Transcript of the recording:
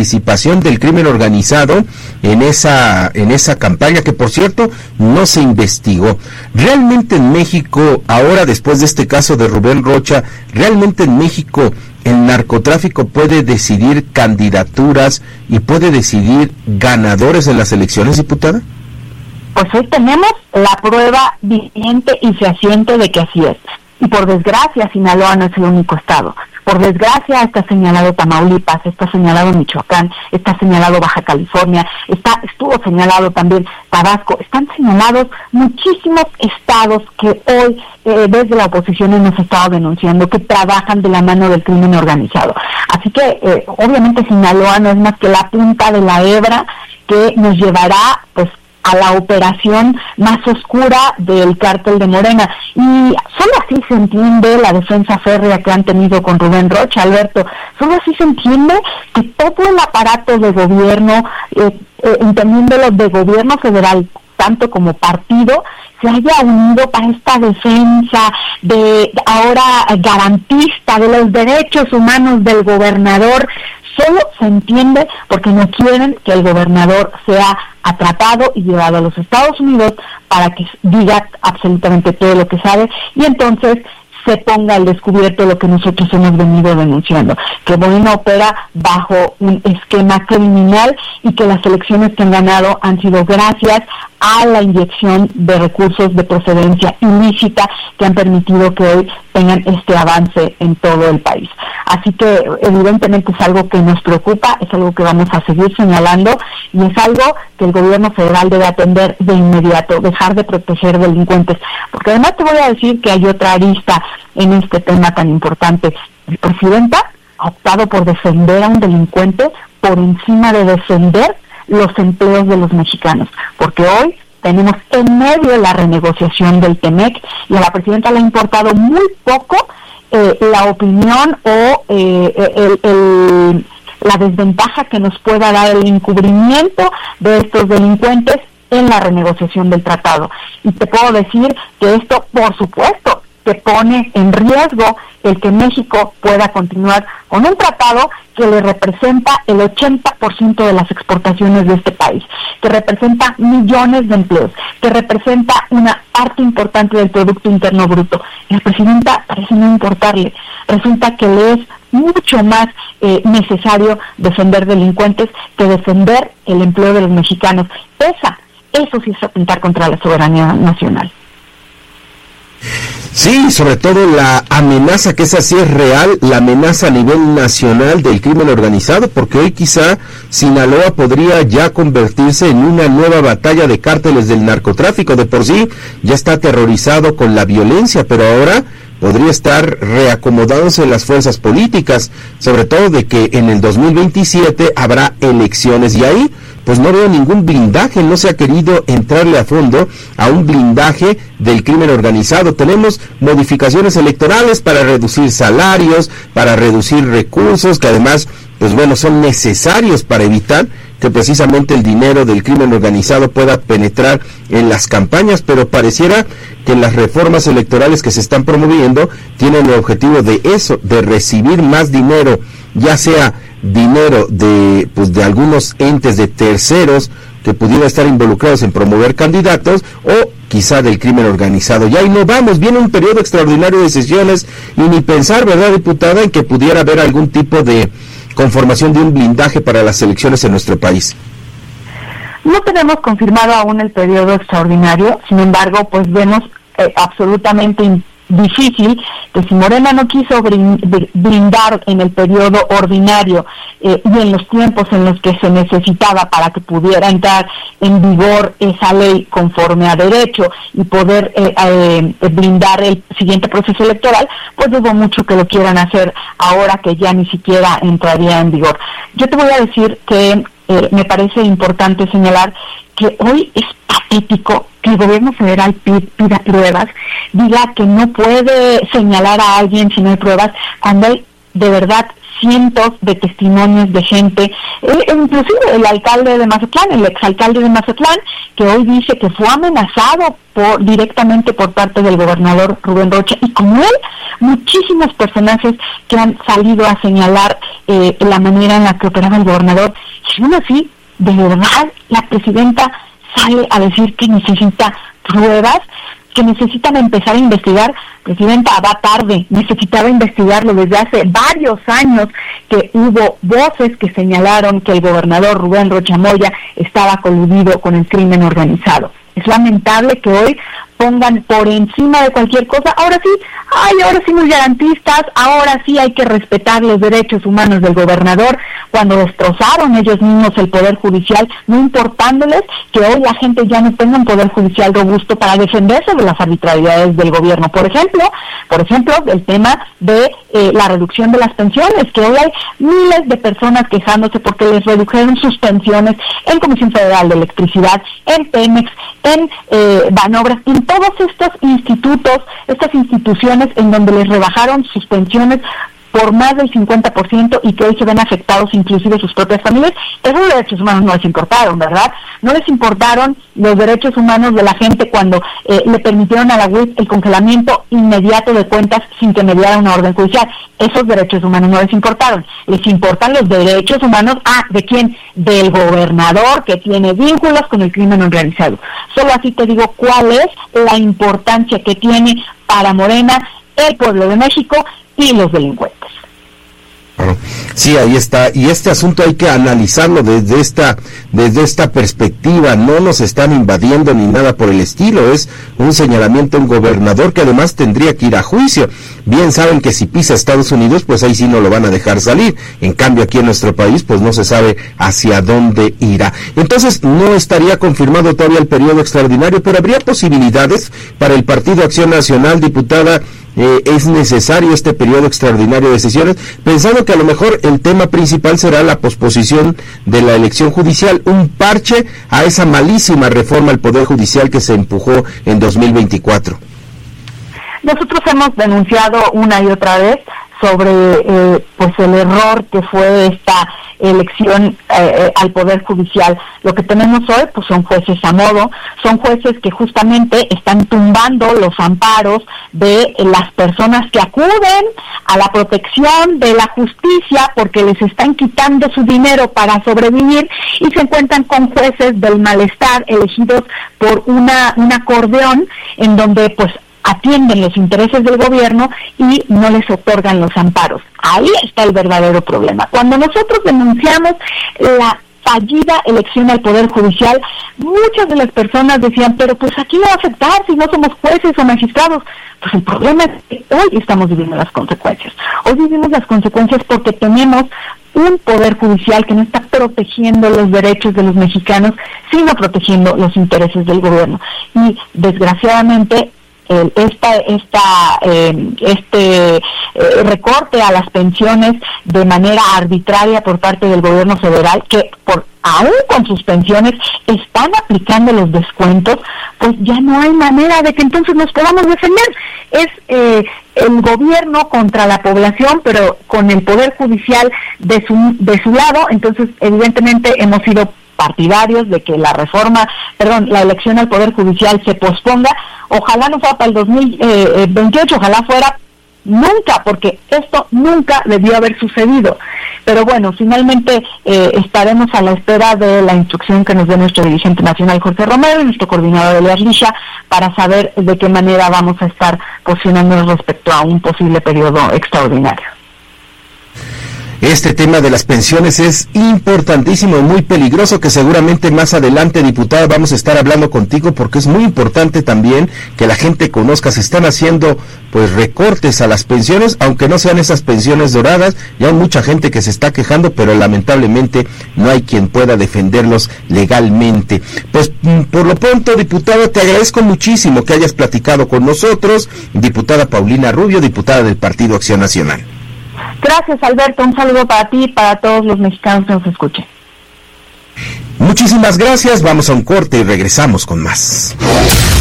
participación del crimen organizado en esa campaña, que por cierto no se investigó. ¿Realmente en México, ahora después de este caso de Rubén Rocha, realmente en México el narcotráfico puede decidir candidaturas y puede decidir ganadores en las elecciones, diputada? Pues hoy tenemos la prueba viviente y fehaciente de que así es. Y por desgracia, Sinaloa no es el único estado. Por desgracia está señalado Tamaulipas, está señalado Michoacán, está señalado Baja California, estuvo señalado también Tabasco. Están señalados muchísimos estados que hoy desde la oposición hemos estado denunciando que trabajan de la mano del crimen organizado. Así que obviamente Sinaloa no es más que la punta de la hebra que nos llevará pues a la operación más oscura del cártel de Morena. Y solo así se entiende la defensa férrea que han tenido con Rubén Rocha, Alberto. Solo así se entiende que todo el aparato de gobierno, entendiéndolo de gobierno federal, tanto como partido, se haya unido para esta defensa de ahora garantista de los derechos humanos del gobernador. Solo se entiende porque no quieren que el gobernador sea atrapado y llevado a los Estados Unidos para que diga absolutamente todo lo que sabe y entonces se ponga al descubierto lo que nosotros hemos venido denunciando, que Morena opera bajo un esquema criminal y que las elecciones que han ganado han sido gracias a la inyección de recursos de procedencia ilícita que han permitido que hoy tengan este avance en todo el país. Así que evidentemente es algo que nos preocupa, es algo que vamos a seguir señalando y es algo que el gobierno federal debe atender de inmediato, dejar de proteger delincuentes. Porque además te voy a decir que hay otra arista en este tema tan importante. El presidente ha optado por defender a un delincuente por encima de defender los empleos de los mexicanos, porque hoy tenemos en medio la renegociación del TEMEC y a la presidenta le ha importado muy poco la opinión o la desventaja que nos pueda dar el encubrimiento de estos delincuentes en la renegociación del tratado. Y te puedo decir que esto, por supuesto, que pone en riesgo el que México pueda continuar con un tratado que le representa el 80% de las exportaciones de este país, que representa millones de empleos, que representa una parte importante del Producto Interno Bruto. El presidente parece no importarle. Resulta que le es mucho más necesario defender delincuentes que defender el empleo de los mexicanos. Eso sí es atentar contra la soberanía nacional. Sí, sobre todo la amenaza, que esa sí es real, la amenaza a nivel nacional del crimen organizado, porque hoy quizá Sinaloa podría ya convertirse en una nueva batalla de cárteles del narcotráfico. De por sí ya está aterrorizado con la violencia, pero ahora podría estar reacomodándose las fuerzas políticas, sobre todo de que en el 2027 habrá elecciones y ahí pues no veo ningún blindaje, no se ha querido entrarle a fondo a un blindaje del crimen organizado. Tenemos modificaciones electorales para reducir salarios, para reducir recursos, que además, pues bueno, son necesarios para evitar que precisamente el dinero del crimen organizado pueda penetrar en las campañas, pero pareciera que las reformas electorales que se están promoviendo tienen el objetivo de eso, de recibir más dinero, ya sea dinero de algunos entes, de terceros que pudieran estar involucrados en promover candidatos, o quizá del crimen organizado. Y ahí no vamos, viene un periodo extraordinario de sesiones y ni pensar, ¿verdad, diputada?, en que pudiera haber algún tipo de conformación de un blindaje para las elecciones en nuestro país. No tenemos confirmado aún el periodo extraordinario, sin embargo, pues vemos absolutamente difícil que si Morena no quiso brindar en el periodo ordinario y en los tiempos en los que se necesitaba para que pudiera entrar en vigor esa ley conforme a derecho y poder brindar el siguiente proceso electoral, pues dudo mucho que lo quieran hacer ahora que ya ni siquiera entraría en vigor. Yo te voy a decir que me parece importante señalar que hoy es patético que el gobierno federal pida pruebas, diga que no puede señalar a alguien si no hay pruebas, cuando hay de verdad cientos de testimonios de gente, inclusive el alcalde de Mazatlán, el exalcalde de Mazatlán, que hoy dice que fue amenazado directamente por parte del gobernador Rubén Rocha, y como él, muchísimos personajes que han salido a señalar la manera en la que operaba el gobernador. Y aún así, de verdad, la presidenta sale a decir que necesita pruebas, que necesitan empezar a investigar. Presidenta, va tarde, necesitaba investigarlo desde hace varios años, que hubo voces que señalaron que el gobernador Rubén Rocha Moya estaba coludido con el crimen organizado. Es lamentable que hoy pongan por encima de cualquier cosa. Ahora sí muy garantistas, ahora sí hay que respetar los derechos humanos del gobernador, cuando destrozaron ellos mismos el poder judicial, no importándoles que hoy la gente ya no tenga un poder judicial robusto para defenderse de las arbitrariedades del gobierno. Por ejemplo, el tema de la reducción de las pensiones, que hoy hay miles de personas quejándose porque les redujeron sus pensiones en Comisión Federal de Electricidad, en Pemex, en Banobras, en todos estos institutos, estas instituciones en donde les rebajaron sus pensiones por más del 50% y que hoy se ven afectados inclusive sus propias familias. Esos derechos humanos no les importaron, ¿verdad? No les importaron los derechos humanos de la gente cuando le permitieron a la UIF el congelamiento inmediato de cuentas sin que mediara una orden judicial. Esos derechos humanos no les importaron. Les importan los derechos humanos, ¿de quién? Del gobernador, que tiene vínculos con el crimen organizado. Solo así te digo cuál es la importancia que tiene para Morena, el pueblo de México y los delincuentes. Sí, ahí está, y este asunto hay que analizarlo desde esta perspectiva. No nos están invadiendo ni nada por el estilo, es un señalamiento a un gobernador que además tendría que ir a juicio. Bien saben que si pisa Estados Unidos, pues ahí sí no lo van a dejar salir. En cambio aquí en nuestro país, pues no se sabe hacia dónde irá. Entonces no estaría confirmado todavía el periodo extraordinario, pero habría posibilidades para el Partido Acción Nacional, diputada. Es necesario este periodo extraordinario de sesiones, pensando que a lo mejor el tema principal será la posposición de la elección judicial, un parche a esa malísima reforma al Poder Judicial que se empujó en 2024. Nosotros hemos denunciado una y otra vez sobre el error que fue esta elección al Poder Judicial. Lo que tenemos hoy pues son jueces a modo, son jueces que justamente están tumbando los amparos de las personas que acuden a la protección de la justicia porque les están quitando su dinero para sobrevivir, y se encuentran con jueces del malestar elegidos por un acordeón en donde pues atienden los intereses del gobierno y no les otorgan los amparos. Ahí está el verdadero problema. Cuando nosotros denunciamos la fallida elección al Poder Judicial, muchas de las personas decían, pero pues aquí no va a afectar si no somos jueces o magistrados. Pues el problema es que hoy estamos viviendo las consecuencias. Hoy vivimos las consecuencias porque tenemos un Poder Judicial que no está protegiendo los derechos de los mexicanos, sino protegiendo los intereses del gobierno. Y desgraciadamente este recorte a las pensiones de manera arbitraria por parte del gobierno federal, que aún con sus pensiones están aplicando los descuentos, pues ya no hay manera de que entonces nos podamos defender. Es el gobierno contra la población, pero con el Poder Judicial de su lado. Entonces evidentemente hemos sido partidarios de que la elección al Poder Judicial se posponga. Ojalá no fuera para el 2028, ojalá fuera nunca, porque esto nunca debió haber sucedido. Pero bueno, finalmente estaremos a la espera de la instrucción que nos dé nuestro dirigente nacional Jorge Romero y nuestro coordinador Elias Lisha para saber de qué manera vamos a estar posicionándonos respecto a un posible periodo extraordinario. Este tema de las pensiones es importantísimo, muy peligroso, que seguramente más adelante, diputada, vamos a estar hablando contigo, porque es muy importante también que la gente conozca. Se están haciendo pues recortes a las pensiones, aunque no sean esas pensiones doradas. Ya hay mucha gente que se está quejando, pero lamentablemente no hay quien pueda defenderlos legalmente. Pues por lo pronto, diputada, te agradezco muchísimo que hayas platicado con nosotros. Diputada Paulina Rubio, diputada del Partido Acción Nacional. Gracias, Alberto. Un saludo para ti y para todos los mexicanos que nos escuchen. Muchísimas gracias. Vamos a un corte y regresamos con más.